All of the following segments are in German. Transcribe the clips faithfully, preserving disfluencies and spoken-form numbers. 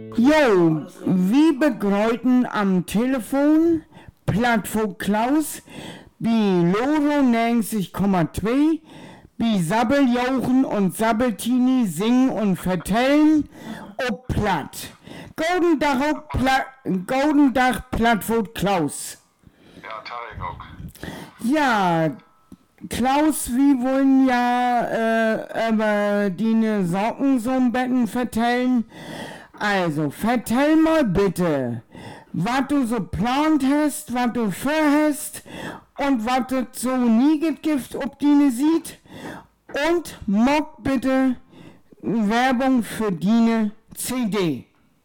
Jo, wie begreuten am Telefon Plattfunk Klaus, bi Loro neunzig Komma zwei, bi Sabbeljauchen und Sabbeltini singen und vertellen, ob platt. Golden Dach, auch Pla Golden Dach Plattfunk Klaus. Ja, Tarek auch. Ja, Klaus, wir wollen ja äh, über die Socken so im Betten vertellen. Also, vertell mal bitte, was du so plant hast, was du vorhast und was du so nie gibt, ob die sieht. Und mock bitte Werbung für die C D.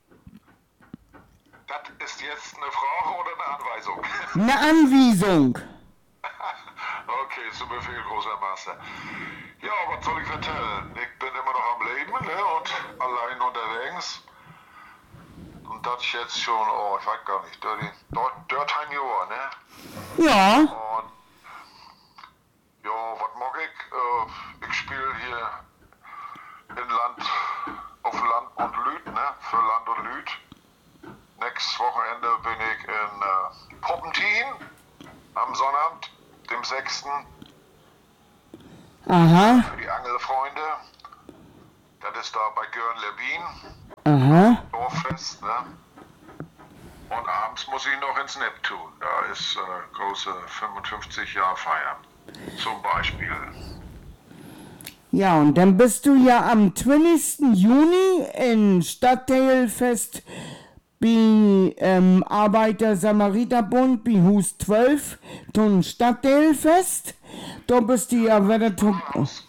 Das ist jetzt eine Frage oder eine Anweisung? Eine Anweisung. Okay, zu Befehl, großer Master. Ja, was soll ich vertellen? Ich bin immer noch am Leben, ne, und allein unterwegs. Und das jetzt schon, oh, ich weiß gar nicht, dreizehn Jahre, ne? Ja. Und, ja, was mag ich? Äh, ich spiele hier in Land, auf Land und Lüd, ne? Für Land und Lüd. Nächstes Wochenende bin ich in äh, Poppentin am Sonnabend, dem sechsten Aha. Für die Angelfreunde. Das ist da bei Görn-Lerbin. Aha. Dorffest, ne? Und abends muss ich noch ins Neptun. Da ist äh, große fünfundfünfzig Jahre Feiern. Zum Beispiel. Ja, und dann bist du ja am zwanzigsten Juni in Stadtteilfest bei ähm, Arbeiter-Samariter-Bund, bei Hus zwölf, zum Stadtteilfest. Da bist du ja wieder zum... Schmalhaus,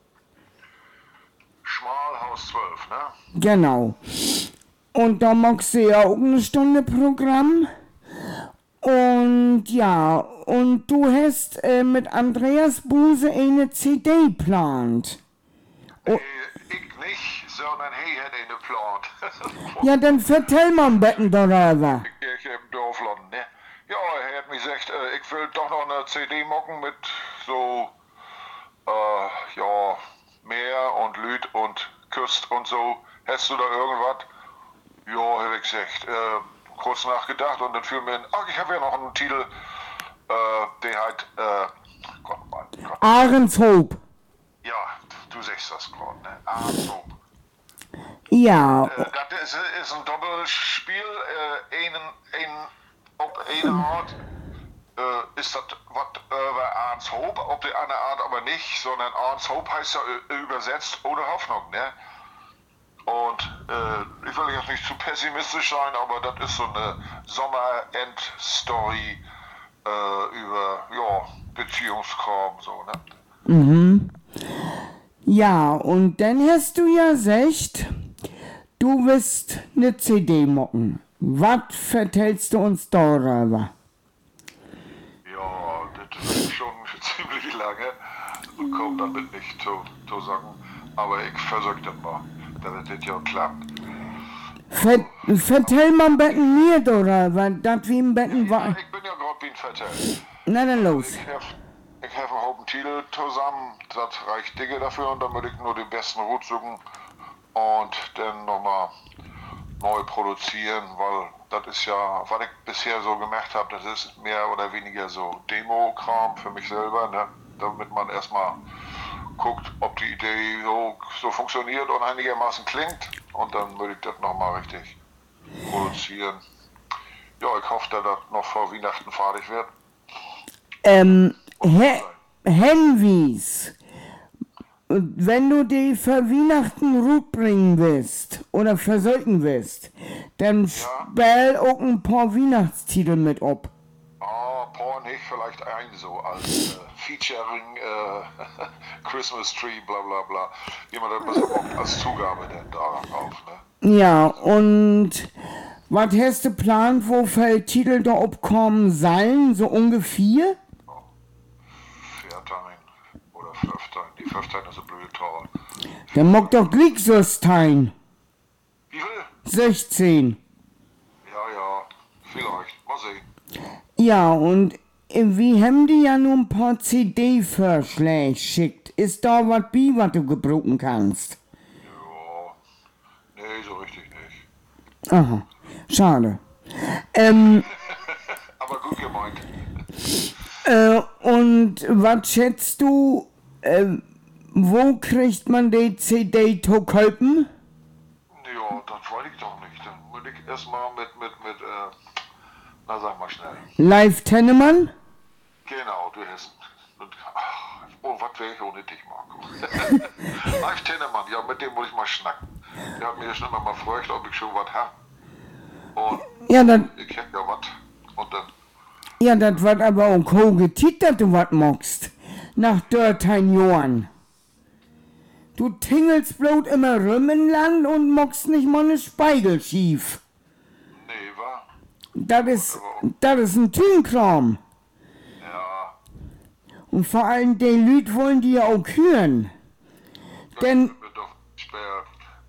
Schmalhaus zwölf, ne? Genau. Und da magst du ja auch eine Stunde Programm. Und ja, und du hast äh, mit Andreas Buse eine C D geplant. Oh. Äh, ich nicht, sondern er hat eine geplant. Ja, dann vertell mal ein Betten darüber. Ich, ich im Dorfland, ne? Ja, er hat mir gesagt, äh, ich will doch noch eine C D machen mit so, äh, ja, Meer und Lüd und Küst und so. Hast du da irgendwas? Ja, habe ich gesagt. Äh, kurz nachgedacht und dann fiel mir in, ach, ich habe ja noch einen Titel, äh, der halt, äh, Gott, mein Gott. Ahrenshoop. Ja, du sagst das gerade, ne? Ahrenshoop. Ja. Äh, das ist, ist ein Doppelspiel, äh, einen, einen, ob eine Art, äh, ist das was über Ahrenshoop, ob die andere Art aber nicht, sondern Ahrenshoop heißt ja äh, übersetzt ohne Hoffnung, ne? Und äh, ich will jetzt nicht zu pessimistisch sein, aber das ist so eine Sommer-End-Story äh, über, ja, Beziehungskram, so, ne? Mhm. Ja, und dann hast du ja gesagt, du willst eine C D machen. Was vertellst du uns darüber? Ja, das ist schon ziemlich lange. Kommt damit nicht zu, zu sagen. Aber ich versuche das mal, damit das ja klappt. Ver vertell mal ein Betten mir darüber, das wie im Betten war. Ja, ich bin ja gerade wie ein Vertell. Na dann los. Ich habe ich hab einen Haufen Titel zusammen, das reicht dicke dafür und dann würde ich nur den besten Rot suchen und dann nochmal neu produzieren, weil das ist ja, was ich bisher so gemacht habe, das ist mehr oder weniger so Demo-Kram für mich selber, ne? Damit man erstmal guckt, ob die Idee so, so funktioniert und einigermaßen klingt und dann würde ich das nochmal richtig produzieren. Ja, ich hoffe, dass das noch vor Weihnachten fertig wird. Ähm, He Henwies, wenn du die für Weihnachten Rut bringen willst oder versollten willst, dann Ja. spiel auch ein paar Weihnachtstitel mit ob. Ah, paar nicht, vielleicht ein so als äh, Featuring äh, Christmas Tree, bla bla bla. Wie man das besser macht als Zugabe denn darauf, ne? Ja, und was hast du geplant, wo für Titel da obkommen sollen, so ungefähr? Viertein oder Fünftein. Die Fünftein ist eine blöde Zahl. Dann mag doch Glücksüstein. Wie viel? sechzehn. Ja, ja, vielleicht. Mal sehen. Ja, und äh, wir haben dir ja nur ein paar C D-Vorschläge geschickt. Ist da was bei, was du gebrauchen kannst? Ja, nee, so richtig nicht. Aha, schade. Ähm, Aber gut gemeint. äh, und was schätzt du, äh, wo kriegt man die C D zu kaufen? Ja, das weiß ich doch nicht. Dann muss ich erstmal mit, mit, mit, äh, na sag mal schnell. Live Tennemann? Genau, du hast. Und, ach, oh, was wäre ich ohne dich, Marco? Live Tennemann, ja, mit dem muss ich mal schnacken. Der hat mir schon immer mal gefragt, ob ich schon was habe. Und Ja, das, ich hätte ja was. Und dann, ja, das wird aber auch hochgetit, dass du was magst. Nach dörtein Johann. Du tingelst bloß immer rum im Land und magst nicht mal ne Speigel schief. nee, wa? Das ist, das ist ein Tünkram. Ja, Und vor allem die Lüd wollen die ja auch hören. das Denn wird mir doch schwer.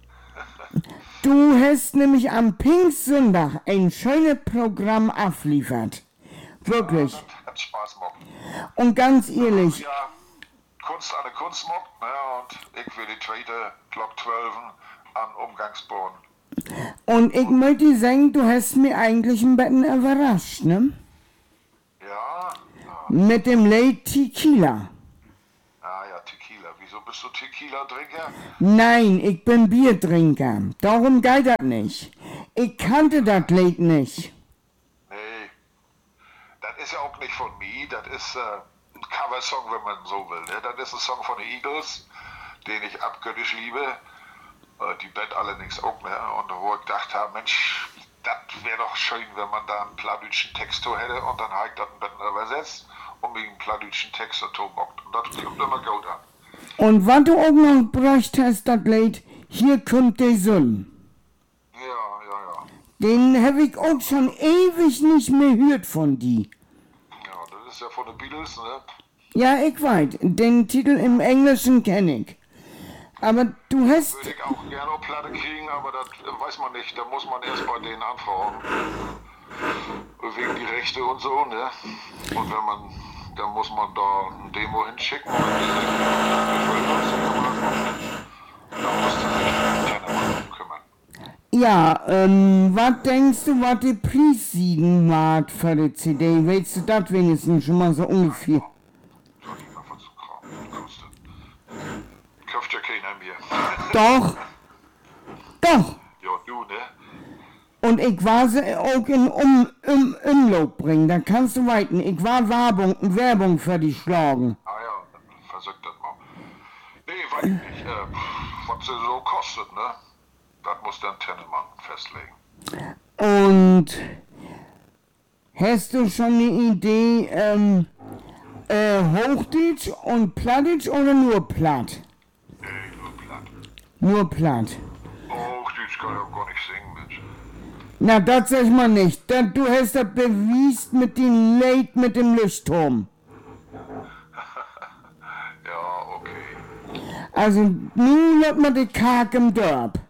du hast nämlich am Pfingstsonntag ein schönes Programm abliefert. Wirklich. Das hat Spaß gemacht. Und ganz ehrlich, Ja, Kunst an der Kunst macht, ne? Und ich will die zweite Glock zwölf an Umgangsboden. und ich möchte dir sagen, du hast mir eigentlich ein bisschen überrascht, ne? Ja, ja, Mit dem Late Tequila. ah, ja, Tequila. Wieso bist du Tequila-Trinker? Nein, ich bin Biertrinker. Darum geht das nicht. Ich kannte das Lied nicht. Nee, das ist ja auch nicht von mir, das ist äh, ein Coversong, wenn man so will. Ne? Das ist ein Song von den Eagles, den ich abgöttisch liebe. Äh, die Band allerdings auch, ne? Und wo ich gedacht habe, Mensch, das wäre doch schön, wenn man da einen plattdeutschen Text so hätte und dann habe ich das ein bisschen übersetzt und mit einem plattdeutschen Text dazu bockt. Und das kommt immer gut an. Und was du auch noch bräucht hast, das Lied, hier kommt die Sonne. Ja, ja, ja. Den habe ich auch schon ewig nicht mehr gehört von die. Ja, das ist ja von den Beatles, ne? Ja, ich weiß, den Titel im Englischen kenne ich. Aber du hast, Würde ich auch gerne auf Platte kriegen, aber das äh, weiß man nicht. Da muss man erst bei denen anfragen. Wegen die Rechte und so, ne? Und wenn man, dann muss man da ein Demo hinschicken und dann muss man sich keiner kümmern. ja, ähm, was denkst du, was die Preis-Sieden war für die C D? Weißt du das wenigstens schon mal so ungefähr? Sag ich mal, was so Kram kostet. Kauft ja keiner mehr. Doch, doch. Ja, du, ne? Und ich war sie auch in um, um, Umlauf bringen, da kannst du weiten. Ich war Werbung, Werbung für die schlagen. Ah ja, dann versucht das mal. Nee, weiß ich nicht. Äh, was sie so kostet, ne? Das muss dann Tennemann festlegen. Und hast du schon eine Idee, ähm, äh, Hochdeutsch und Plattdeutsch oder nur Platt? Nee, nur platt. Nur Platt. Och, das kann ich auch gar nicht singen, Mensch. Na, das sag ich mal nicht. Da, du hast das bewiesen mit dem Late mit dem Leuchtturm. Ja, okay. Also, nun lässt man die Kark im Dorf.